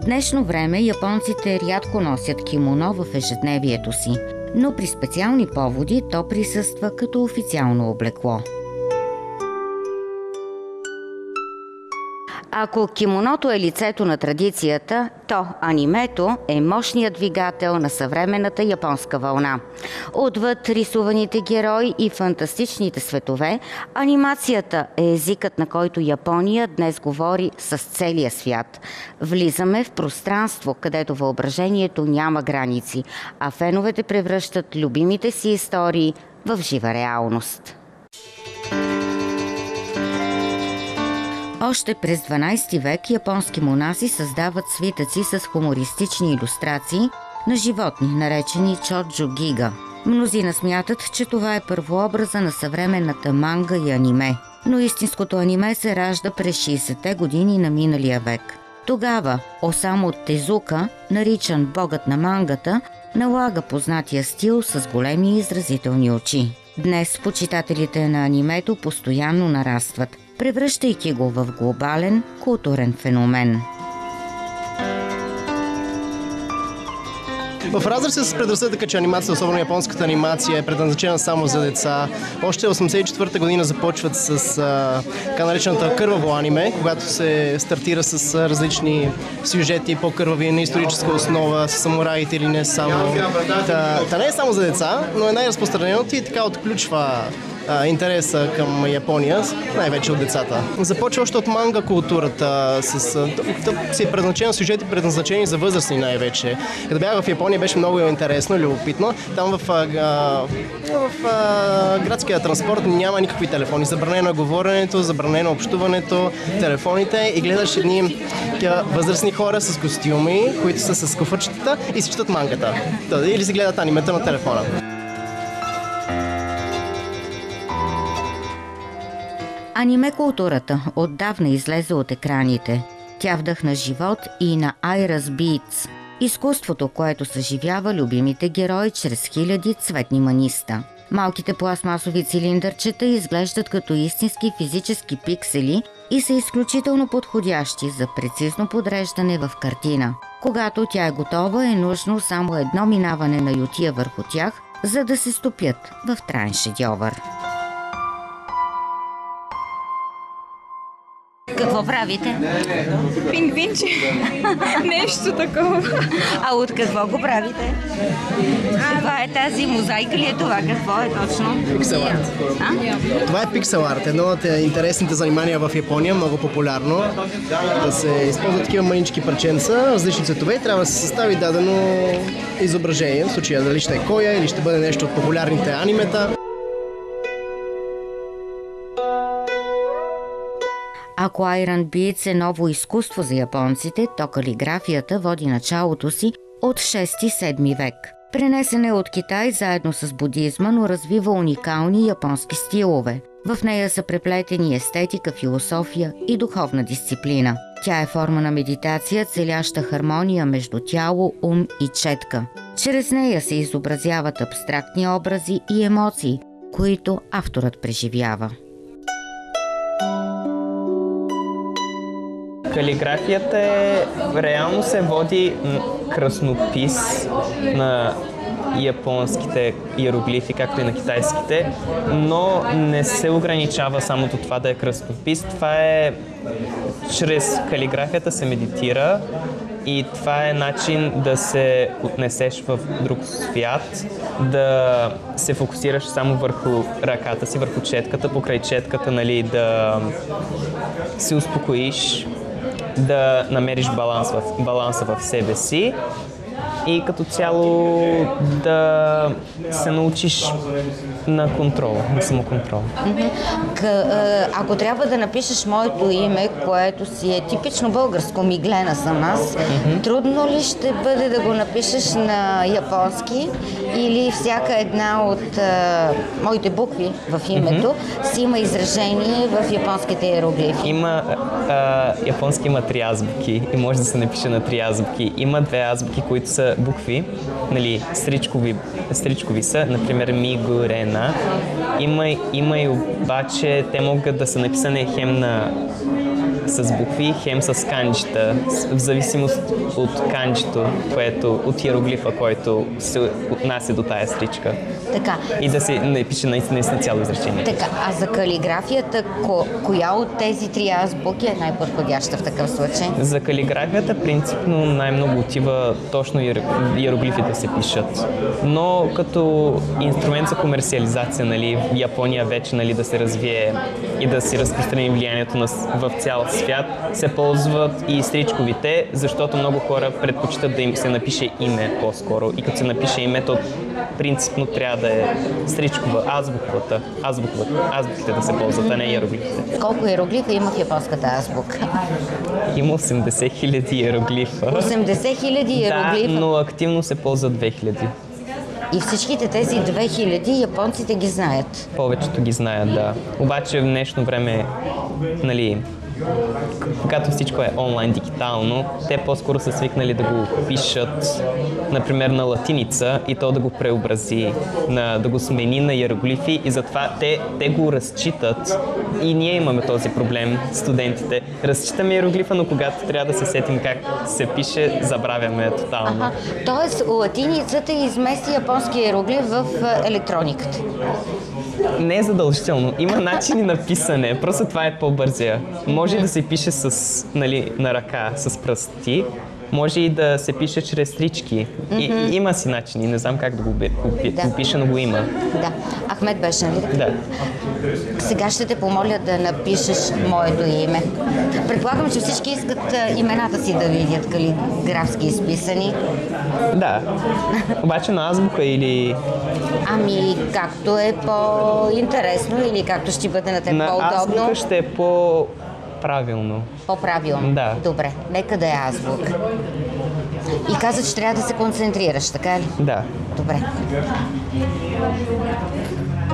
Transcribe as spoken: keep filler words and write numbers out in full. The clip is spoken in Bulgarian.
днешно време японците рядко носят кимоно в ежедневието си, но при специални поводи то присъства като официално облекло. Ако кимоното е лицето на традицията, то анимето е мощният двигател на съвременната японска вълна. Отвъд рисуваните герои и фантастичните светове, анимацията е езикът, на който Япония днес говори с целия свят. Влизаме в пространство, където въображението няма граници, а феновете превръщат любимите си истории в жива реалност. Още през дванадесети век японски монаси създават свитъци с хумористични илюстрации на животни, наречени чоджо гига. Мнозина смятат, че това е първообраза на съвременната манга и аниме, но истинското аниме се ражда през шейсетте години на миналия век. Тогава Осамо Тезука, наричан богът на мангата, налага познатия стил с големи и изразителни очи. Днес почитателите на анимето постоянно нарастват, превръщайки го в глобален културен феномен. В разрез с предразсъдъка, че анимацията, особено японската анимация, е предназначена само за деца, още осемдесет и четвърта година започват с а, така наречената кърваво аниме, когато се стартира с а, различни сюжети, по-кървави, на историческа основа, с самураите или не само. Та, та не е само за деца, но е най-разпространеното и така отключва интереса към Япония, най-вече от децата. Започва още от манга културата, с да, си е предназначен сюжети, предназначени за възрастни най-вече. Като бях в Япония, беше много интересно, любопитно. Там в, а, в а, градския транспорт няма никакви телефони. Забранено е говоренето, забранено общуването, телефоните и гледаш едни възрастни хора с костюми, които са с куфърчетата и си четат мангата. Или си гледат анимета на телефона. Аниме културата отдавна излезе от екраните. Тя вдъхна живот и на Iris Beats – изкуството, което съживява любимите герои чрез хиляди цветни маниста. Малките пластмасови цилиндърчета изглеждат като истински физически пиксели и са изключително подходящи за прецизно подреждане в картина. Когато тя е готова, е нужно само едно минаване на ютия върху тях, за да се стопят в траен шедьовър. Какво правите? Пингвинче. Нещо такова. А от какво го правите? Това е тази мозайка ли е това? Какво е точно? Пиксел арт. Това е пиксел арт. Едно от интересните занимания в Япония, много популярно. Да се използват такива манички парченца, различни цветове и трябва да се състави дадено изображение. В случая дали ще е коя или ще бъде нещо от популярните анимета. Ако Iron Beats е ново изкуство за японците, то калиграфията води началото си от шести-седми век. Пренесена е от Китай заедно с будизма, но развива уникални японски стилове. В нея са преплетени естетика, философия и духовна дисциплина. Тя е форма на медитация, целяща хармония между тяло, ум и четка. Чрез нея се изобразяват абстрактни образи и емоции, които авторът преживява. Калиграфията е, реално се води краснопис на японските иероглифи, както и на китайските, но не се ограничава само до това да е краснопис. Това е, чрез калиграфията се медитира и това е начин да се отнесеш в друг свят, да се фокусираш само върху ръката си, върху четката, покрай четката, нали, да се успокоиш, да намериш баланс в, баланса в себе си и като цяло да се научиш на контрол, на самоконтрол. Ако трябва да напишеш моето име, което си е типично българско, Миглена съм аз, mm-hmm. трудно ли ще бъде да го напишеш на японски или всяка една от а, моите букви в името mm-hmm. си има изражение в японските иероглифи? Има, а, японски има три азбуки и може да се напише на три азбуки. Има две азбуки, които са букви, нали, стричкови, стричкови са, например Мигурена. Има, има и обаче, те могат да са написани хем на с букви, хем с канджита, в зависимост от канджито, което от иероглифа, който се отнася до тая стричка. Така. И да се напише наистина цяло изречение. Така, а за калиграфията, ко, коя от тези три азбуки е най-подходяща в такъв случай? За калиграфията принципно най-много отива точно иер- иероглифите да се пишат. Но като инструмент за комерциализация, нали, в Япония вече, нали, да се развие и да се разпространи влиянието на, в цял свят, се ползват и стричковите, защото много хора предпочитат да им се напише име по-скоро. И като се напише името, принципно трябва да е стричкова, азбуковата, азбуковата, азбуките да се ползват, а не иероглифите. Колко иероглифа има в японската азбука? Има осемдесет хиляди иероглифа. осемдесет хиляди иероглифа? Да, но активно се ползват две хиляди. И всичките тези две хиляди японците ги знаят. Повечето ги знаят, да. Обаче в днешно време, нали, когато всичко е онлайн дигитално, те по-скоро са свикнали да го пишат, например, на латиница и то да го преобрази, на, да го смени на иероглифи и затова те, те го разчитат. И ние имаме този проблем, студентите. Разчитаме иероглифа, но когато трябва да се сетим как се пише, забравяме тотално. Аха. Тоест, латиницата измести японски иероглиф в е, електрониката. Не е задължително. Има начини на писане, просто това е по-бързия. Може да се пише с, нали, на ръка, с пръсти, може и да се пише чрез стрички. И, и, има си начини, не знам как да го, го, Да. го пиша, но го има. Да. Ахмед беше, нали така? Да. Сега ще те помоля да напишеш моето име. Предполагам, че всички искат а, имената си да видят калиграфски изписани. Да. Обаче на азбука или Ами, както е по-интересно или както ще бъде на теб на по-удобно, азбука ще е по-правилно. по-правилно. Да. Добре, нека да е азбука. И каза, че трябва да се концентрираш, така ли? Да. Добре.